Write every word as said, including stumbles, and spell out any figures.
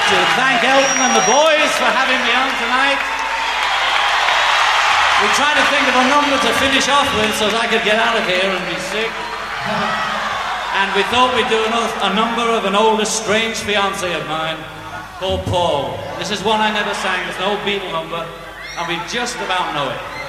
like to thank Elton and the boys for having me on tonight. We tried to think of a number to finish off with so that I could get out of here and be sick. And we thought we'd do another, a number of an old estranged fiancé of mine called Paul. This is one I never sang, it's an old Beatle number, and we just about know it.